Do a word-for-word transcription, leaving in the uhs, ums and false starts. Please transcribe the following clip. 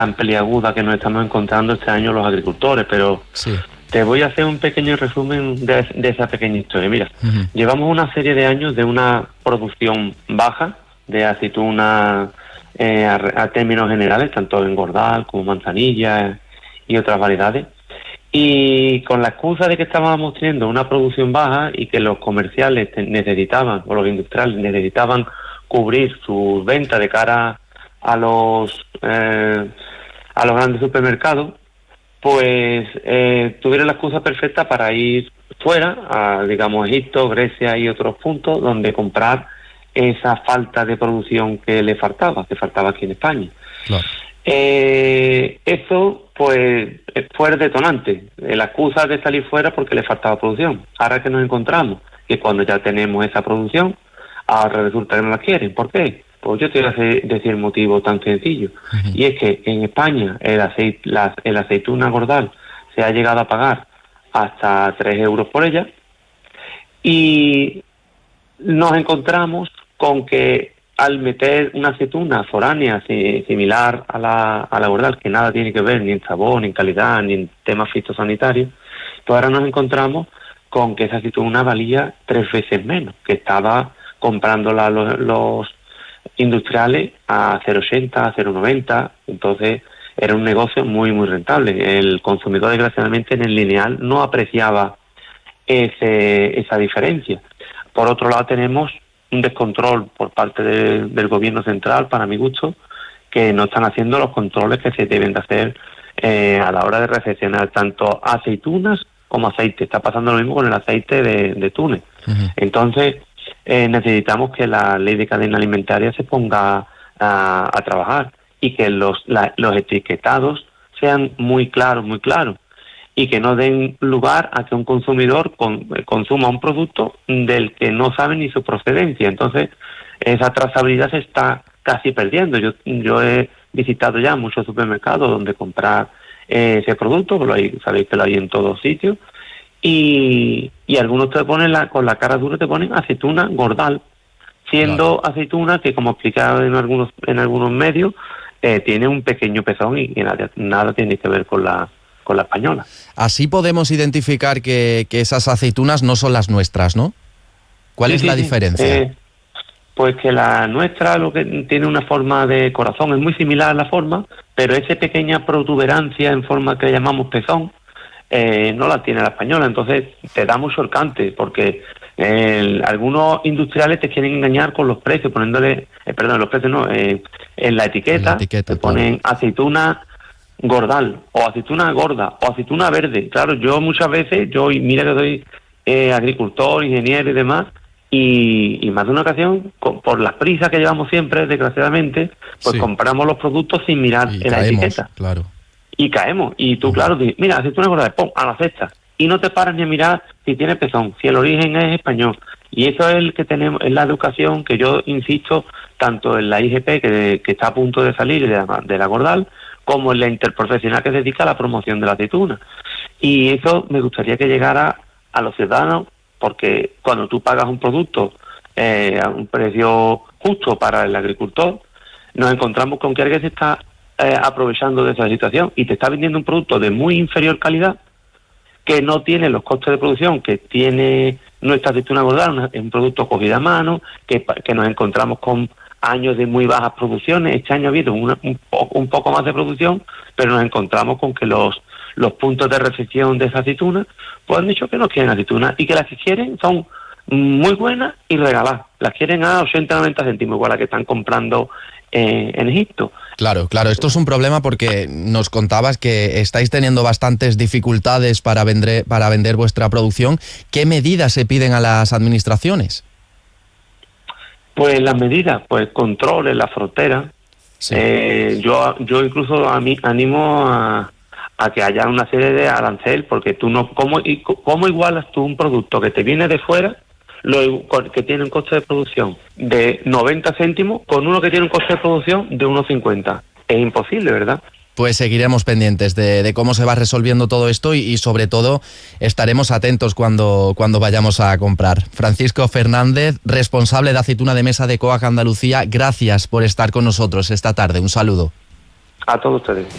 tan peliaguda que nos estamos encontrando este año los agricultores, pero sí. Te voy a hacer un pequeño resumen de, de esa pequeña historia. Mira, Uh-huh. llevamos una serie de años de una producción baja de aceituna eh, a, a términos generales, tanto en Gordal como Manzanilla y otras variedades. Y con la excusa de que estábamos teniendo una producción baja y que los comerciales necesitaban, o los industriales necesitaban cubrir sus ventas de cara a los eh, a los grandes supermercados, pues eh, tuvieron la excusa perfecta para ir fuera, a, digamos, Egipto, Grecia y otros puntos donde comprar esa falta de producción que le faltaba, que faltaba aquí en España. Claro. Eh, eso, pues, fue el detonante, la excusa de salir fuera porque le faltaba producción. Ahora que nos encontramos, que cuando ya tenemos esa producción, ahora resulta que no la quieren. ¿Por qué? Pues yo te voy a decir el motivo tan sencillo. Uh-huh. Y es que en España el, aceite, la, el aceituna Gordal se ha llegado a pagar hasta tres euros por ella, y nos encontramos con que al meter una aceituna foránea si, similar a la, a la Gordal, que nada tiene que ver ni en sabor, ni en calidad, ni en temas fitosanitarios, pues ahora nos encontramos con que esa aceituna valía tres veces menos, que estaba comprándola los, los industriales a cero coma ochenta, a cero coma noventa, entonces era un negocio muy muy rentable. El consumidor, desgraciadamente, en el lineal no apreciaba ese, esa diferencia. Por otro lado, tenemos un descontrol por parte de, del gobierno central, para mi gusto, que no están haciendo los controles que se deben de hacer eh, a la hora de recepcionar tanto aceitunas como aceite. Está pasando lo mismo con el aceite de, de Túnez. Uh-huh. Entonces, eh, necesitamos que la ley de cadena alimentaria se ponga a, a trabajar y que los, la, los etiquetados sean muy claros, muy claros, y que no den lugar a que un consumidor con, consuma un producto del que no sabe ni su procedencia. Entonces, esa trazabilidad se está casi perdiendo. Yo yo he visitado ya muchos supermercados donde comprar eh, ese producto, lo hay, sabéis que lo hay en todos sitios, y, y algunos te ponen la, con la cara dura, te ponen aceituna Gordal, siendo claro. aceituna que, como explicaba en algunos en algunos medios, eh, tiene un pequeño pezón y, y nada, nada tiene que ver con la con la española. Así podemos identificar que, que esas aceitunas no son las nuestras, ¿no? ¿Cuál sí, es sí, la sí. diferencia? Eh, pues que la nuestra lo que tiene una forma de corazón, es muy similar a la forma, pero esa pequeña protuberancia en forma que llamamos pezón, eh, no la tiene la española. Entonces te da mucho el cante, porque eh, algunos industriales te quieren engañar con los precios, poniéndole, eh, perdón, los precios no, eh, en la etiqueta, en la etiqueta te ponen claro. aceituna Gordal, o aceituna gorda, o aceituna verde. Claro, yo muchas veces, yo mira que soy eh, agricultor, ingeniero y demás, y, y más de una ocasión, con, por las prisas que llevamos siempre, desgraciadamente, pues sí. compramos los productos sin mirar y en caemos, la etiqueta. Claro. Y caemos. Y tú, uh-huh. claro, dices, mira, aceituna gorda, pum, a la cesta. Y no te paras ni a mirar si tiene pezón, si el origen es español. Y eso es el que tenemos, es la educación que yo insisto, tanto en la I G P, que, que está a punto de salir de la, de la Gordal, como en la interprofesional que se dedica a la promoción de la aceituna. Y eso me gustaría que llegara a los ciudadanos, porque cuando tú pagas un producto eh, a un precio justo para el agricultor, nos encontramos con que alguien se está eh, aprovechando de esa situación y te está vendiendo un producto de muy inferior calidad, que no tiene los costes de producción que tiene nuestra aceituna Gordal, es un producto cogido a mano, que, que nos encontramos con años de muy bajas producciones. Este año ha habido una, un, poco, un poco más de producción, pero nos encontramos con que los los puntos de recepción de esa aceituna pues han dicho que no quieren aceituna, y que las que quieren son muy buenas y regaladas. Las quieren a ochenta, noventa céntimos, igual a que están comprando eh, en Egipto. Claro, claro, esto es un problema porque nos contabas que estáis teniendo bastantes dificultades para vender, para vender vuestra producción. ¿Qué medidas se piden a las administraciones? Pues las medidas, pues control en la frontera. Sí. Eh, yo yo incluso a mí animo a, a que haya una serie de arancel, porque tú no, ¿cómo, y, cómo igualas tú un producto que te viene de fuera, lo, que tiene un coste de producción de noventa céntimos, con uno que tiene un coste de producción de uno cincuenta? Es imposible, ¿verdad? Pues seguiremos pendientes de, de cómo se va resolviendo todo esto y, y sobre todo estaremos atentos cuando, cuando vayamos a comprar. Francisco Fernández, responsable de aceituna de mesa de Coag Andalucía, gracias por estar con nosotros esta tarde. Un saludo. A todos ustedes.